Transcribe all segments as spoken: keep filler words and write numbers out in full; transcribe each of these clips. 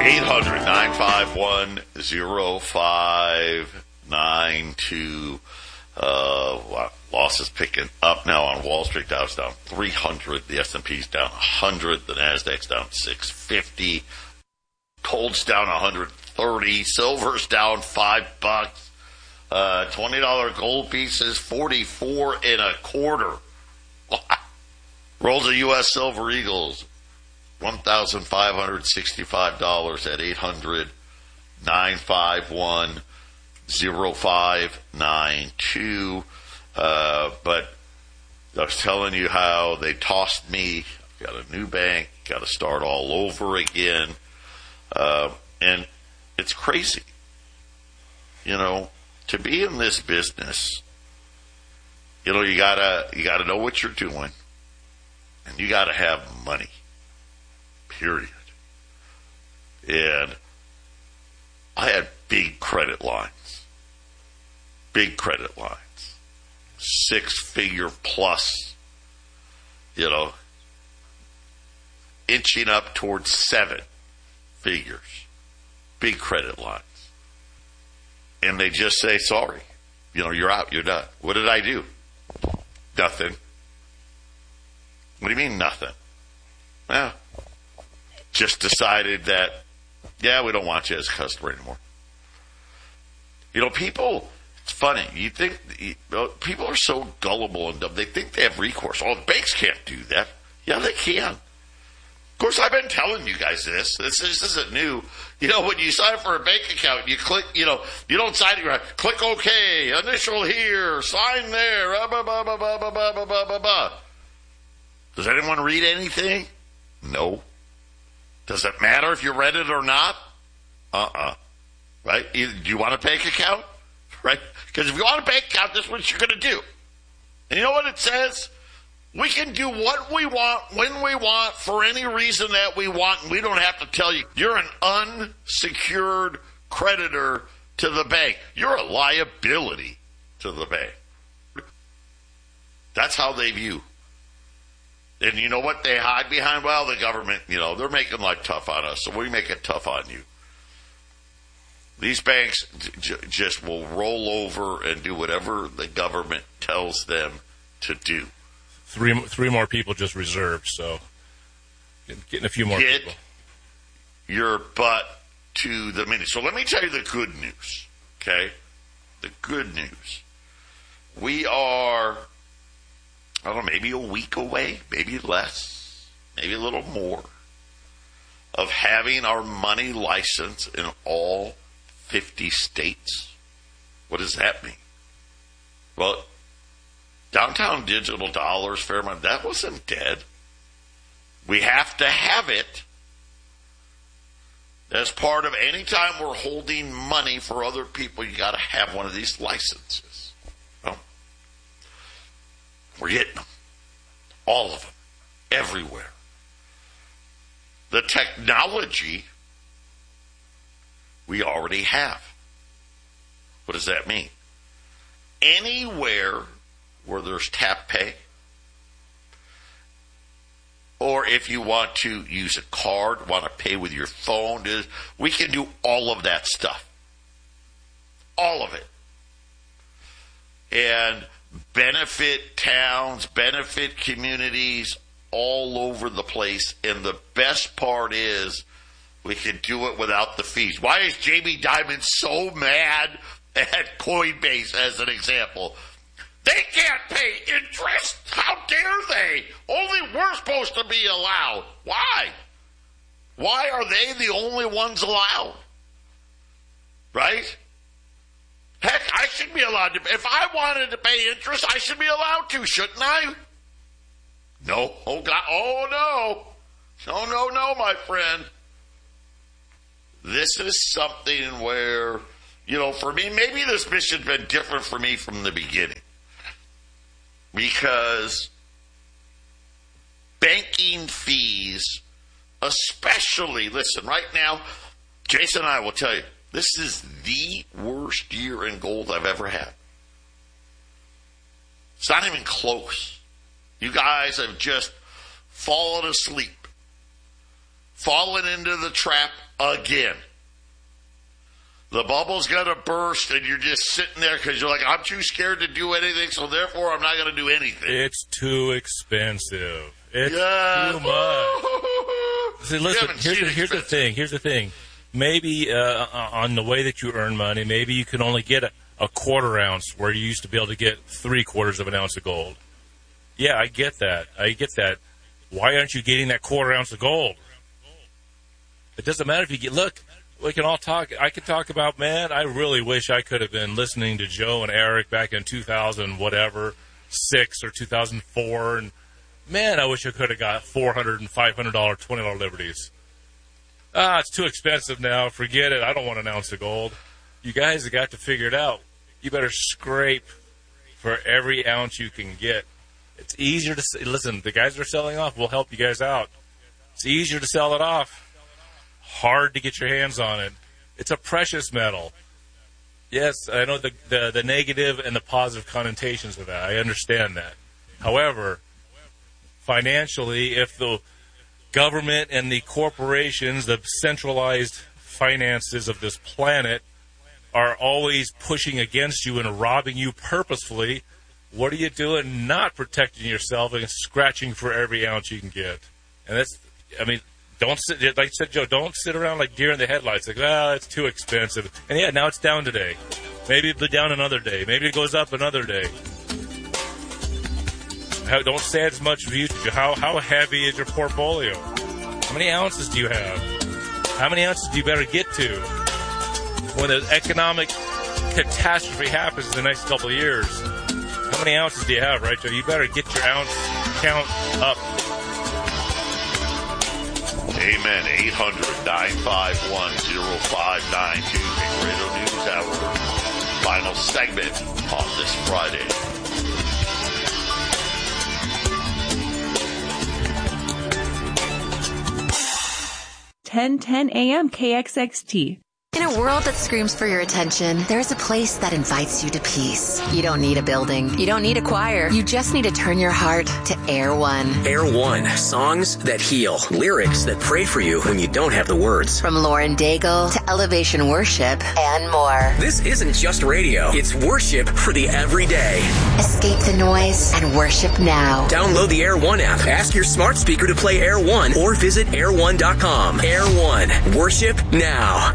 eight hundred, nine five one, oh five nine two. Uh, wow. Losses picking up now on Wall Street. Dow's down three hundred. The S and P's down one hundred. The Nasdaq's down six fifty. Gold's down one hundred thirty. Silver's down five bucks. Uh, twenty dollar gold pieces, forty-four and a quarter. Rolls of U S Silver Eagles, one thousand five hundred sixty-five dollars at eight hundred, nine five one, oh five nine two. Uh, but I was telling you how they tossed me. Got a new bank, got to start all over again. Uh, and it's crazy. You know, to be in this business, you know, you gotta, you gotta know what you're doing, and you gotta have money. Period. And I had big credit lines. Big credit lines. Six figure plus, you know, inching up towards seven figures. Big credit lines. And they just say, sorry, you know, you're out, you're done. What did I do? Nothing. What do you mean nothing? Well, just decided that, yeah, we don't want you as a customer anymore. You know, people, it's funny. You think, you know, people are so gullible and dumb. They think they have recourse. Oh, banks can't do that. Yeah, they can. Of course, I've been telling you guys this. This, this isn't new. You know, when you sign for a bank account, you click, you know, you don't sign it, you click OK, initial here, sign there, blah, blah, blah, blah, blah, blah, blah, blah, blah. Does anyone read anything? No. Does it matter if you read it or not? Uh-uh. Right? Do you want a bank account? Right? Because if you want a bank account, this is what you're going to do. And you know what it says? We can do what we want, when we want, for any reason that we want, and we don't have to tell you. You're an unsecured creditor to the bank. You're a liability to the bank. That's how they view. And you know what they hide behind? Well, the government, you know, they're making life tough on us, so we make it tough on you. These banks j- just will roll over and do whatever the government tells them to do. Three three more people just reserved, so getting a few more Get people. your butt to the minute. So let me tell you the good news, okay? The good news. We are, I don't know, maybe a week away, maybe less, maybe a little more, of having our money license in all fifty states. What does that mean? Well, Downtown Digital Dollars, Fairmont, that wasn't dead. We have to have it as part of any time we're holding money for other people. You got to have one of these licenses. Well, we're getting them. All of them. Everywhere. The technology we already have. What does that mean? Anywhere where there's tap pay, or if you want to use a card, want to pay with your phone, we can do all of that stuff. All of it. And benefit towns, benefit communities all over the place. And the best part is we can do it without the fees. Why is Jamie Dimon so mad at Coinbase, as an example? They can't pay interest. How dare they? Only we're supposed to be allowed. Why? Why are they the only ones allowed? Right? Heck, I should be allowed to. If I wanted to pay interest, I should be allowed to, shouldn't I? No. Oh, God. Oh, no. No, no, no, my friend. This is something where, you know, for me, maybe this mission's been different for me from the beginning. Because banking fees, especially, listen, right now, Jason and I will tell you, this is the worst year in gold I've ever had. It's not even close. You guys have just fallen asleep, fallen into the trap again. The bubble's going to burst, and you're just sitting there because you're like, I'm too scared to do anything, so therefore I'm not going to do anything. It's too expensive. It's yeah. too much. See, listen, here's the, here's the thing. Here's the thing. Maybe uh, on the way that you earn money, maybe you can only get a, a quarter ounce where you used to be able to get three quarters of an ounce of gold. Yeah, I get that. I get that. Why aren't you getting that quarter ounce of gold? It doesn't matter if you get, look, we can all talk. I could talk about, man, I really wish I could have been listening to Joe and Eric back in two thousand, whatever, six or two thousand four. And, man, I wish I could have got four hundred dollars and five hundred dollars, twenty dollars liberties. Ah, it's too expensive now. Forget it. I don't want an ounce of gold. You guys have got to figure it out. You better scrape for every ounce you can get. It's easier to – listen, the guys that are selling off will help you guys out. It's easier to sell it off. Hard to get your hands on it. It's a precious metal. Yes, I know the, the the negative and the positive connotations of that. I understand that. However, financially, if the government and the corporations, the centralized finances of this planet are always pushing against you and robbing you purposefully, what are you doing not protecting yourself and scratching for every ounce you can get? And that's, I mean... Don't sit, like I said, Joe, don't sit around like deer in the headlights. Like, ah, it's too expensive. And yeah, now it's down today. Maybe it'll be down another day. Maybe it goes up another day. How, don't say as much view. How, how heavy is your portfolio? How many ounces do you have? How many ounces do you better get to when the economic catastrophe happens in the next couple of years? How many ounces do you have, right, Joe? You better get your ounce count up. Amen. eight hundred, nine five one, oh five nine two. Big Radio News Hour. Final segment on this Friday. ten ten a.m. K X X T. In a world that screams for your attention, there's a place that invites you to peace. You don't need a building. You don't need a choir. You just need to turn your heart to Air One. Air One. Songs that heal. Lyrics that pray for you when you don't have the words. From Lauren Daigle to Elevation Worship and more. This isn't just radio. It's worship for the everyday. Escape the noise and worship now. Download the Air One app. Ask your smart speaker to play Air One or visit air one dot com. Air One. Worship now.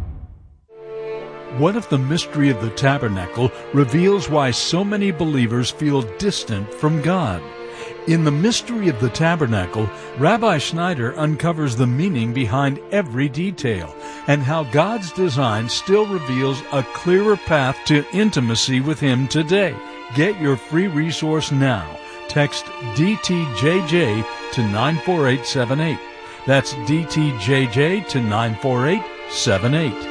What if the mystery of the tabernacle reveals why so many believers feel distant from God? In The Mystery of the Tabernacle, Rabbi Schneider uncovers the meaning behind every detail and how God's design still reveals a clearer path to intimacy with Him today. Get your free resource now. Text D T J J to nine four eight seven eight. That's D T J J to nine four eight seven eight.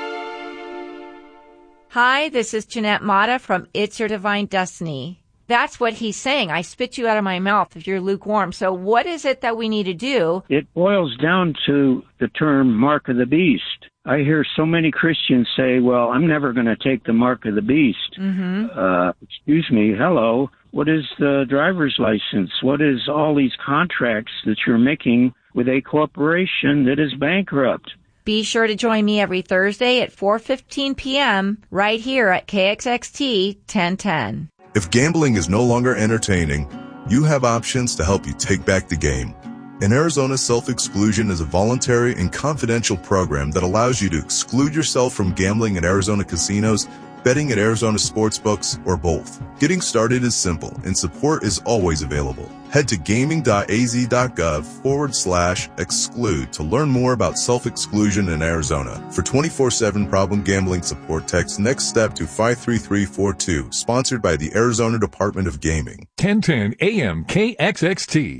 Hi, this is Jeanette Mata from It's Your Divine Destiny. That's what he's saying. I spit you out of my mouth if you're lukewarm. So what is it that we need to do? It boils down to the term mark of the beast. I hear so many Christians say, well, I'm never going to take the mark of the beast. Mm-hmm. Uh, excuse me, hello. What is the driver's license? What is all these contracts that you're making with a corporation that is bankrupt? Be sure to join me every Thursday at four fifteen p.m. right here at K X X T ten ten. If gambling is no longer entertaining, you have options to help you take back the game. In Arizona, self-exclusion is a voluntary and confidential program that allows you to exclude yourself from gambling at Arizona casinos, betting at Arizona sportsbooks, or both. Getting started is simple, and support is always available. Head to gaming.az.gov forward slash exclude to learn more about self-exclusion in Arizona. For twenty-four seven problem gambling support, text Next Step to five three three four two, sponsored by the Arizona Department of Gaming. ten ten A M K X X T.